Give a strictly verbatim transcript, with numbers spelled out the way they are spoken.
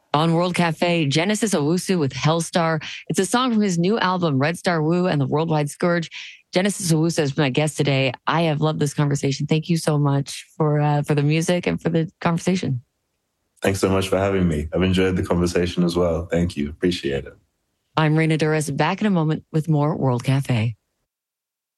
On World Cafe, Genesis Owusu with Hellstar. It's a song from his new album, Red Star Woo and the Worldwide Scourge. Genesis Owusu has been my guest today. I have loved this conversation. Thank you so much for uh, for the music and for the conversation. Thanks so much for having me. I've enjoyed the conversation as well. Thank you. Appreciate it. I'm Reina Douris, back in a moment with more World Cafe.